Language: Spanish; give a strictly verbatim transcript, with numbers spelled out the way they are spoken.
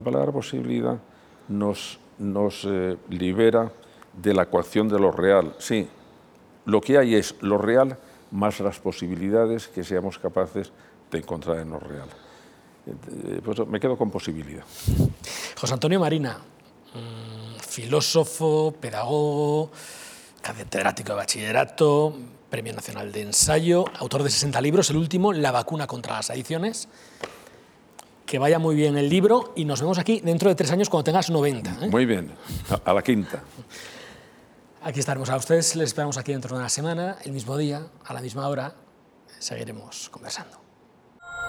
La palabra posibilidad nos, nos eh, libera de la coacción de lo real. Sí, lo que hay es lo real más las posibilidades que seamos capaces de encontrar en lo real. Eh, pues me quedo con posibilidad. José Antonio Marina, mmm, filósofo, pedagogo, catedrático de bachillerato, Premio Nacional de Ensayo, autor de sesenta libros, el último, La vacuna contra las adicciones. Que vaya muy bien el libro y nos vemos aquí dentro de tres años cuando tengas noventa. ¿eh? Muy bien, a la quinta. Aquí estaremos. A ustedes les esperamos aquí dentro de una semana, el mismo día, a la misma hora. Seguiremos conversando.